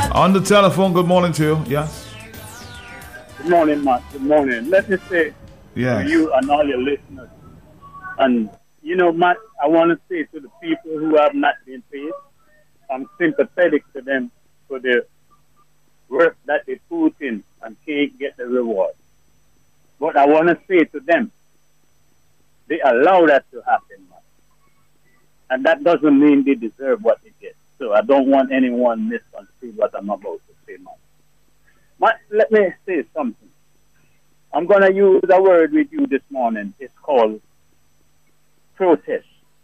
On the telephone, good morning to you. Yes. Good morning, Matt. Good morning. Let me say to you and all your listeners, and Matt, I want to say to the people who have not been paid, I'm sympathetic to them for the work that they put in and can't get the reward. But I want to say to them, they allow that to happen, Matt. And that doesn't mean they deserve what they get. So I don't want anyone misconstrue what I'm about to say, Matt. Matt, let me say something. I'm going to use a word with you this morning. It's called protest.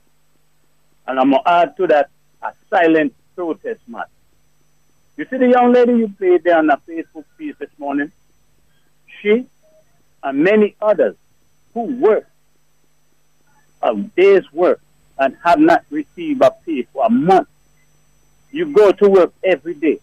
And I'm going to add to that a silent protest, Matt. You see the young lady you played there on the Facebook piece this morning? She and many others who work a day's work and have not received a pay for a month. You go to work every day.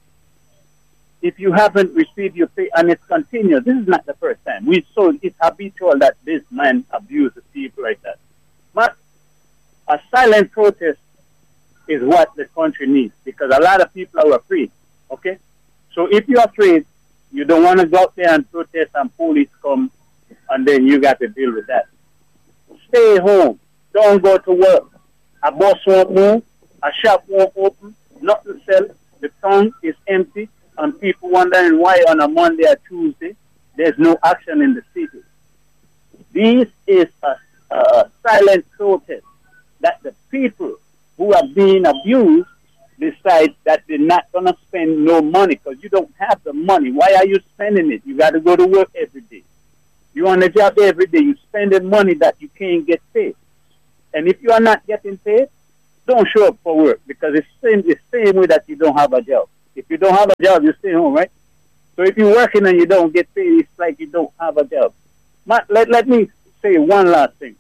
If you haven't received your pay, and it's continuous, this is not the first time. It's habitual that this man abuses people like that. But a silent protest is what the country needs, because a lot of people are afraid, okay? So if you're afraid, you don't want to go out there and protest and police come, and then you got to deal with that. Stay home. Don't go to work. A boss won't move. A shop won't open. Nothing to sell. The town is empty. And people wondering why on a Monday or Tuesday there's no action in the city. This is a silent protest that the people who are being abused decide that they're not going to spend no money because you don't have the money. Why are you spending it? You got to go to work every day. You on a job every day. You spending money that you can't get paid. And if you are not getting paid, don't show up for work because it's the same way that you don't have a job. If you don't have a job, you stay home, right? So if you're working and you don't get paid, it's like you don't have a job. Let me say one last thing.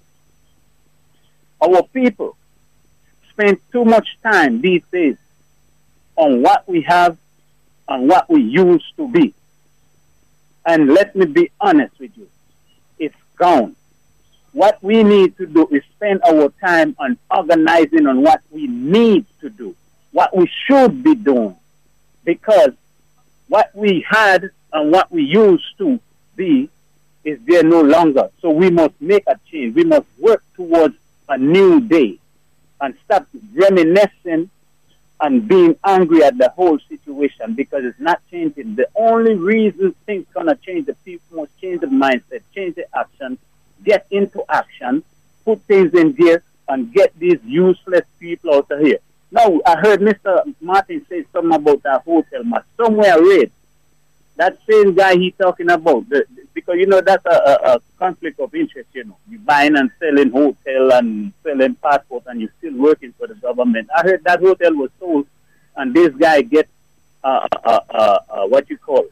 Our people spend too much time these days on what we have and what we used to be. And let me be honest with you. It's gone. What we need to do is spend our time on organizing on what we need to do, what we should be doing. Because what we had and what we used to be is there no longer. So we must make a change. We must work towards a new day and stop reminiscing and being angry at the whole situation because it's not changing. The only reason things are going to change, the people must change the mindset, change the action, get into action, put things in gear, and get these useless people out of here. Now, I heard Mr. Martin say something about that hotel, Matt. Somewhere I read that same guy he talking about, because, that's a conflict of interest, You buying and selling hotel and selling passport and you're still working for the government. I heard that hotel was sold and this guy gets what you call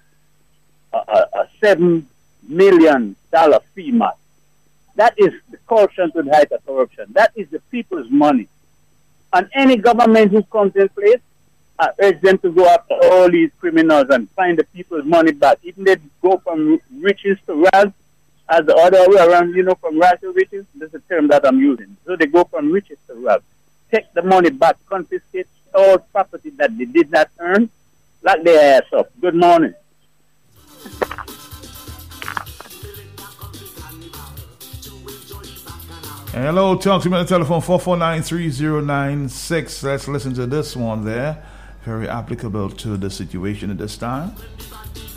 a $7 million fee, Matt. That is the corruption to the height of corruption. That is the people's money. And any government who comes in place, I urge them to go after all these criminals and find the people's money back. Even they go from riches to rags, as the other way around, from rags to riches, that's the term that I'm using. So they go from riches to rags. Take the money back, confiscate all property that they did not earn, lock their ass up. Good morning. Hello, talk to me on the telephone 449-3096. Let's listen to this one there. Very applicable to the situation at this time.